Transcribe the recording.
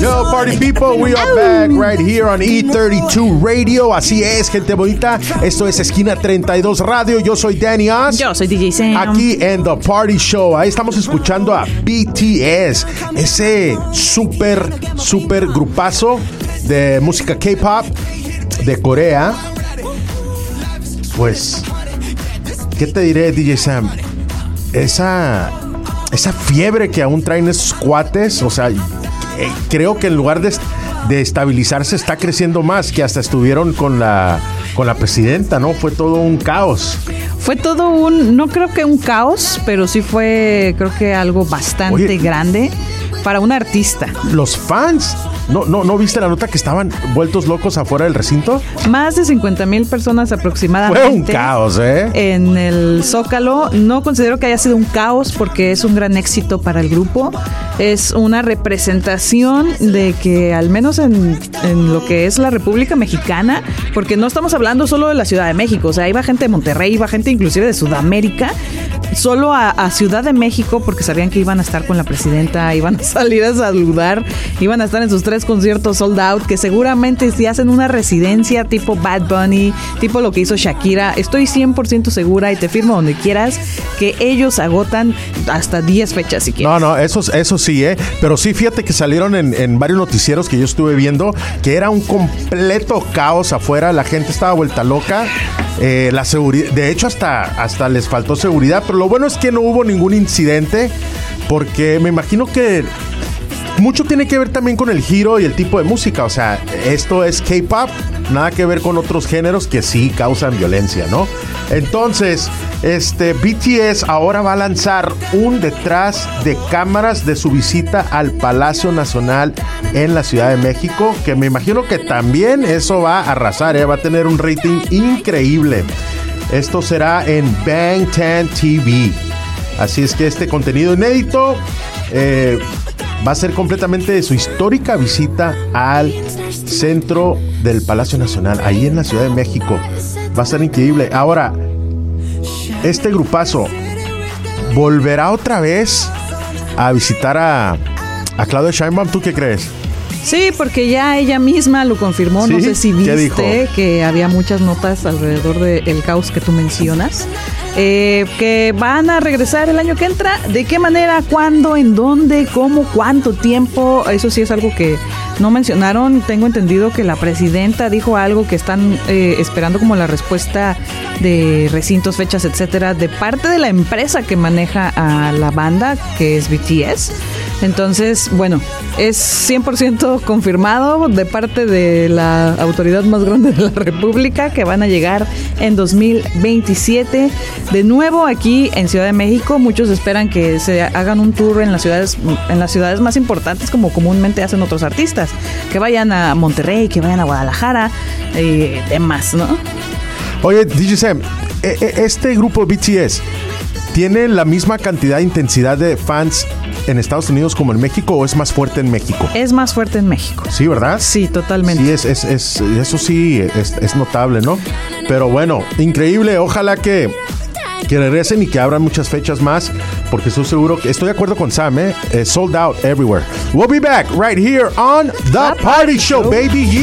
Yo, party people, we are back right here on E32 Radio. Así es, gente bonita. Esto es Esquina 32 Radio. Yo soy Danny Oz. Yo soy DJ Sam. Aquí en The Party Show. Ahí estamos escuchando a BTS. Ese super grupazo de música K-pop de Corea. Pues, ¿qué te diré, DJ Sam? Esa fiebre que aún traen esos cuates, o sea, creo que en lugar de estabilizarse está creciendo más, que hasta estuvieron con la presidenta, ¿no? Fue todo un caos. Fue todo no creo que un caos, pero sí fue, creo que algo bastante grande para un artista. Los fans, ¿no viste la nota que estaban vueltos locos afuera del recinto? Más de 50,000 personas aproximadamente. Fue un caos, en el Zócalo. No considero que haya sido un caos porque es un gran éxito para el grupo. Es una representación de que al menos en lo que es la República Mexicana, porque no estamos hablando solo de la Ciudad de México, o sea, iba gente de Monterrey, iba gente inclusive de Sudamérica, solo a Ciudad de México porque sabían que iban a estar con la presidenta, iban a salir a saludar, iban a estar en sus 3 conciertos sold out, que seguramente si hacen una residencia tipo Bad Bunny, tipo lo que hizo Shakira, estoy 100% segura y te firmo donde quieras que ellos agotan hasta 10 fechas si quieres. No, eso sí, pero sí, fíjate que salieron en varios noticieros que yo estuve viendo que era un completo caos afuera, la gente estaba vuelta loca, la seguridad, de hecho hasta les faltó seguridad, pero lo bueno es que no hubo ningún incidente, porque me imagino que mucho tiene que ver también con el giro y el tipo de música. O sea, esto es K-pop, nada que ver con otros géneros que sí causan violencia, ¿no? Entonces, BTS ahora va a lanzar un detrás de cámaras de su visita al Palacio Nacional en la Ciudad de México, que me imagino que también eso va a arrasar, va a tener un rating increíble. Esto será en Bangtan TV. Así es que este contenido inédito va a ser completamente de su histórica visita al centro del Palacio Nacional, ahí en la Ciudad de México. Va a ser increíble. Ahora, este grupazo volverá otra vez a visitar a Claudia Sheinbaum. ¿Tú qué crees? Sí, porque ya ella misma lo confirmó. ¿Sí? No sé si viste que había muchas notas alrededor del caos que tú mencionas. Que van a regresar el año que entra. ¿De qué manera? ¿Cuándo? ¿En dónde? ¿Cómo? ¿Cuánto tiempo? Eso sí es algo que no mencionaron. Tengo entendido que la presidenta dijo algo que están esperando como la respuesta de recintos, fechas, etcétera, de parte de la empresa que maneja a la banda, que es BTS. Entonces, bueno, es 100% confirmado de parte de la autoridad más grande de la República que van a llegar en 2027. De nuevo aquí en Ciudad de México, muchos esperan que se hagan un tour en las ciudades más importantes, como comúnmente hacen otros artistas, que vayan a Monterrey, que vayan a Guadalajara, demás, ¿no? Oye, DJ Sam, este grupo BTS ¿tiene la misma cantidad de intensidad de fans en Estados Unidos como en México, o es más fuerte en México? Es más fuerte en México. Sí, ¿verdad? Sí, totalmente. Sí, eso sí es notable, ¿no? Pero bueno, increíble. Ojalá que regresen y que abran muchas fechas más, porque estoy de acuerdo con Sam, sold out everywhere. We'll be back right here on The Party Show, baby.